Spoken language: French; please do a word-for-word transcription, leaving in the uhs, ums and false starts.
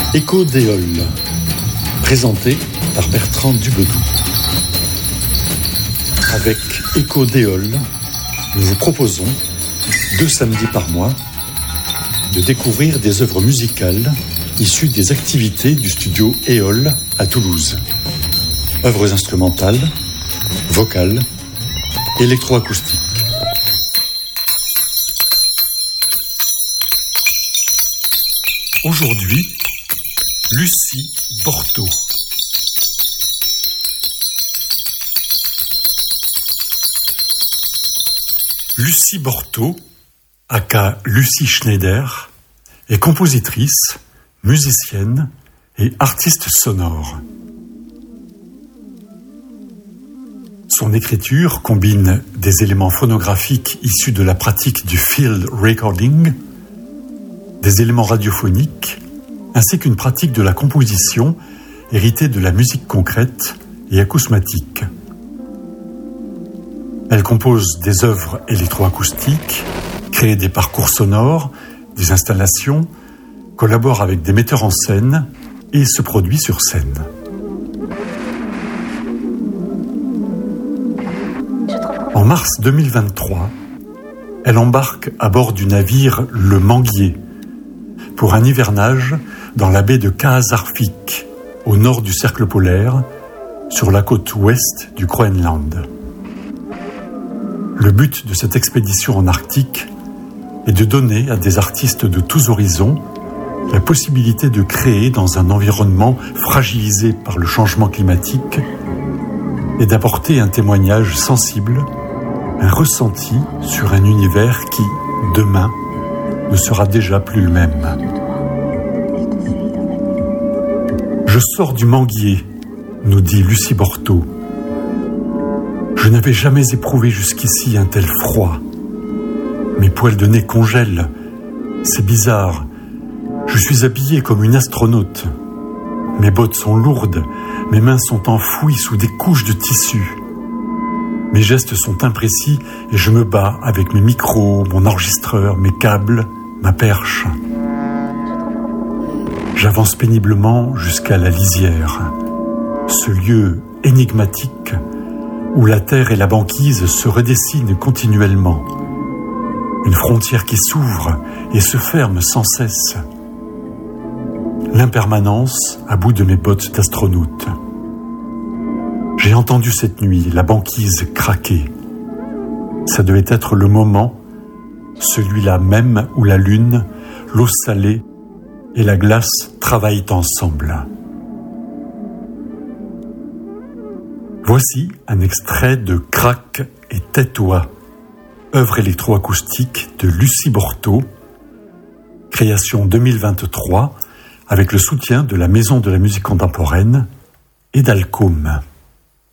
Écho d'Éole, présenté par Bertrand Dubedou. Avec Écho d'Éole, nous vous proposons, deux samedis par mois, de découvrir des œuvres musicales issues des activités du studio Éole à Toulouse. Œuvres instrumentales, vocales, électroacoustiques. Aujourd'hui, Lucie Borteau. Lucie Borteau, aka Lucie Schneider, est compositrice, musicienne et artiste sonore. Son écriture combine des éléments phonographiques issus de la pratique du field recording, des éléments radiophoniques, ainsi qu'une pratique de la composition héritée de la musique concrète et acousmatique. Elle compose des œuvres électroacoustiques, crée des parcours sonores, des installations, collabore avec des metteurs en scène et se produit sur scène. En mars deux mille vingt-trois, elle embarque à bord du navire Le Manguier pour un hivernage dans la baie de Kaasarvik, au nord du cercle polaire, sur la côte ouest du Groenland. Le but de cette expédition en Arctique est de donner à des artistes de tous horizons la possibilité de créer dans un environnement fragilisé par le changement climatique et d'apporter un témoignage sensible, un ressenti sur un univers qui, demain, ne sera déjà plus le même. Je sors du Manguier, nous dit Lucie Borteau. Je n'avais jamais éprouvé jusqu'ici un tel froid. Mes poils de nez congèlent. C'est bizarre. Je suis habillée comme une astronaute. Mes bottes sont lourdes. Mes mains sont enfouies sous des couches de tissu. Mes gestes sont imprécis et je me bats avec mes micros, mon enregistreur, mes câbles, ma perche. J'avance péniblement jusqu'à la lisière, ce lieu énigmatique où la terre et la banquise se redessinent continuellement. Une frontière qui s'ouvre et se ferme sans cesse. L'impermanence à bout de mes bottes d'astronaute. J'ai entendu cette nuit la banquise craquer. Ça devait être le moment, celui-là même où la lune, l'eau salée et la glace travaillent ensemble. Voici un extrait de Crac et Tais-toi, œuvre électroacoustique de Lucie Borteau, création deux mille vingt-trois, avec le soutien de la Maison de la musique contemporaine et d'Alcôme.